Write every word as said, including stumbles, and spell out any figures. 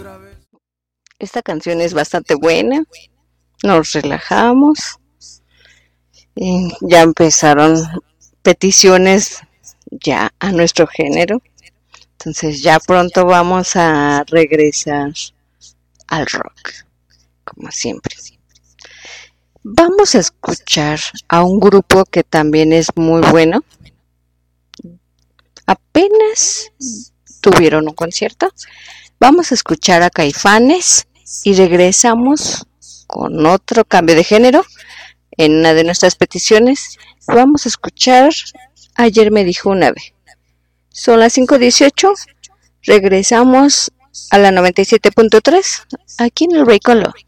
Esta canción es bastante buena, nos relajamos, y ya empezaron peticiones ya a nuestro género, entonces ya pronto vamos a regresar al rock, como siempre. Vamos a escuchar a un grupo que también es muy bueno. Apenas tuvieron un concierto. Vamos a escuchar a Caifanes y regresamos con otro cambio de género en una de nuestras peticiones. Vamos a escuchar Ayer me dijo un ave. Son las cinco dieciocho. Regresamos a la noventa y siete punto tres aquí en el Rey Color.